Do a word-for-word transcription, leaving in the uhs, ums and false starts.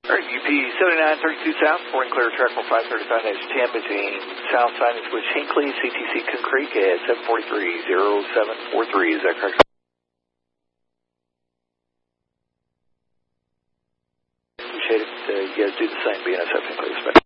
All right, U P seventy-nine thirty-two South, pouring clear track for five thirty-five dash ten between South Signage with Hinckley, C T C Coon Creek at seven forty-three oh seven forty-three. Is that correct? Appreciate it. Uh, you guys do the same, B N S F Hinckley.